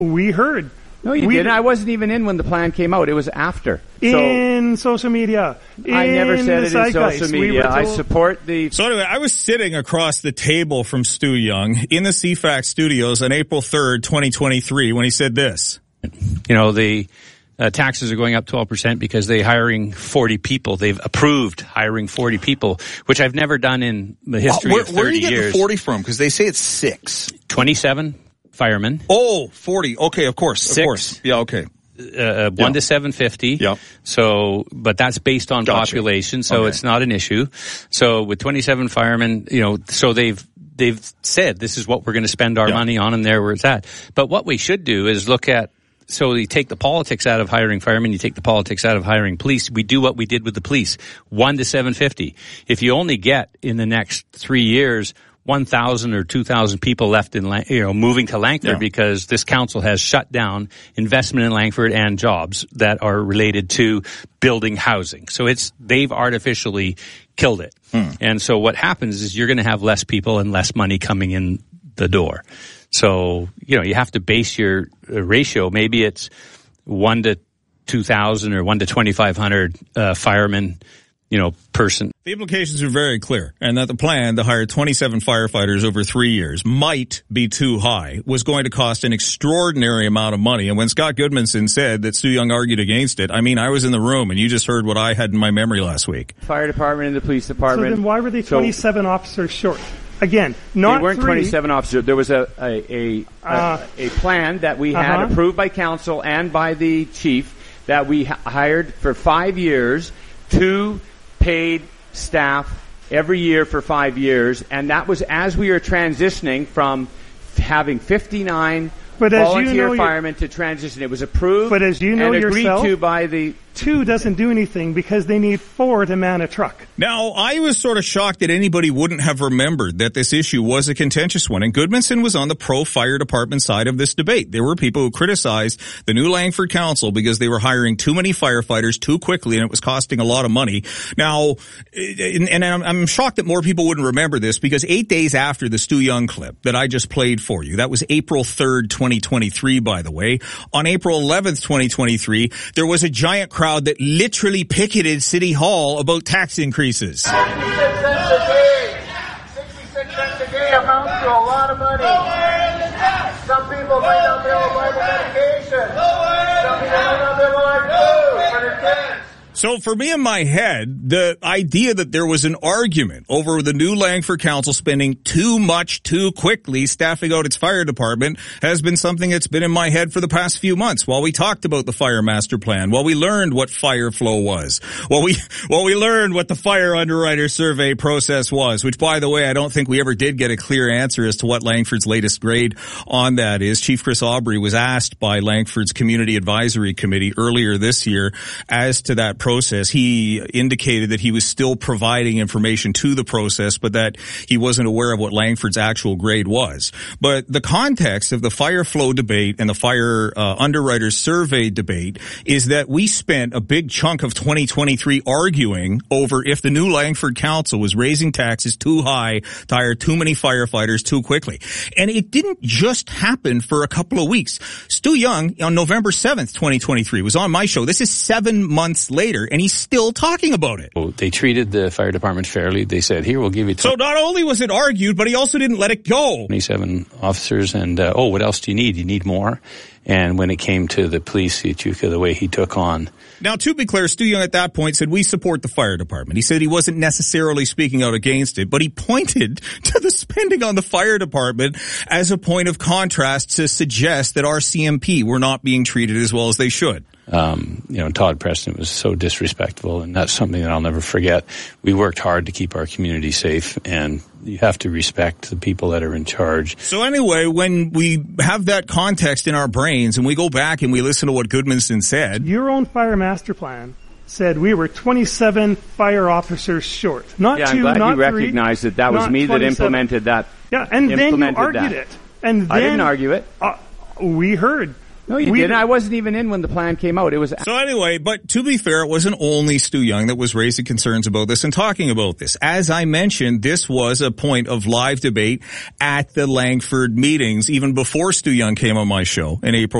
We heard. No, you didn't. I wasn't even in when the plan came out. It was after. In social media. I never said it in social media. I support the... So anyway, I was sitting across the table from Stu Young in the CFAX studios on April 3rd, 2023, when he said this. You know, the taxes are going up 12% because they're hiring 40 people. They've approved hiring 40 people, which I've never done in the history of 30 years. Where do you get the 40 from? Because they say it's 6. 27 firemen. Oh, 40. Okay, of course. 6. Of course. Yeah, okay. 1 to 750. Yeah. So, but that's based on population, so it's not an issue. So with 27 firemen, you know, so they've said this is what we're going to spend our money on, and there where it's at. But what we should do is look at, so you take the politics out of hiring firemen, you take the politics out of hiring police. We do what we did with the police, 1 to 750. If you only get in the next 3 years 1,000 or 2,000 people left in, moving to Langford because this council has shut down investment in Langford and jobs that are related to building housing. So they've artificially killed it. And so what happens is you're going to have less people and less money coming in the door. So, you have to base your ratio. Maybe it's 1 to 2,000 or 1 to 2,500 firemen, person. The implications are very clear, and that the plan to hire 27 firefighters over 3 years might be too high, was going to cost an extraordinary amount of money. And when Scott Goodmanson said that Stu Young argued against it, I mean, I was in the room, and you just heard what I had in my memory last week. Fire department and the police department. So then why were they 27 officers short? Again, not they weren't 3. 27 officers. There was a plan that we had approved by council and by the chief that we hired for 5 years, 2 paid staff every year for 5 years, and that was as we were transitioning from having 59 volunteer firemen to transition. It was approved but as you know and agreed yourself, to by the... 2 doesn't do anything because they need 4 to man a truck. Now, I was sort of shocked that anybody wouldn't have remembered that this issue was a contentious one, and Goodmanson was on the pro-fire department side of this debate. There were people who criticized the new Langford Council because they were hiring too many firefighters too quickly, and it was costing a lot of money. Now, and I'm shocked that more people wouldn't remember this, because 8 days after the Stu Young clip that I just played for you, that was April 3rd, 2023, by the way, on April 11th, 2023, there was a giant crowd that literally picketed City Hall about tax increases. 66 cents a day. 66 cents a day amounts to a lot of money. Some people might not be able to buy the medication. Some people might not be able to buy food for their kids. So for me in my head, the idea that there was an argument over the new Langford Council spending too much too quickly staffing out its fire department has been something that's been in my head for the past few months while we talked about the fire master plan, while we learned what fire flow was, while we learned what the fire underwriter survey process was, which, by the way, I don't think we ever did get a clear answer as to what Langford's latest grade on that is. Chief Chris Aubry was asked by Langford's Community Advisory Committee earlier this year as to that process. He indicated that he was still providing information to the process, but that he wasn't aware of what Langford's actual grade was. But the context of the fire flow debate and the fire underwriters survey debate is that we spent a big chunk of 2023 arguing over if the new Langford Council was raising taxes too high to hire too many firefighters too quickly. And it didn't just happen for a couple of weeks. Stu Young, on November 7th, 2023, was on my show. This is 7 months later, and he's still talking about it. Well, they treated the fire department fairly. They said, here, we'll give you... So not only was it argued, but he also didn't let it go. 27 officers, and, what else do you need? You need more. And when it came to the police, the way he took on... Now, to be clear, Stu Young at that point said, we support the fire department. He said he wasn't necessarily speaking out against it, but he pointed to the spending on the fire department as a point of contrast to suggest that our CMP were not being treated as well as they should. Todd Preston was so disrespectful, and that's something that I'll never forget. We worked hard to keep our community safe, and you have to respect the people that are in charge. So anyway, when we have that context in our brains and we go back and we listen to what Goodmanson said... Your own fire master plan said we were 27 fire officers short. Not 2, I'm glad not you 3, recognized that that was me 27. That implemented that. Yeah, and then you argued it. And then, I didn't argue it. We heard. No, you didn't. I wasn't even in when the plan came out. It was. So anyway, but to be fair, it wasn't only Stu Young that was raising concerns about this and talking about this. As I mentioned, this was a point of live debate at the Langford meetings, even before Stu Young came on my show in April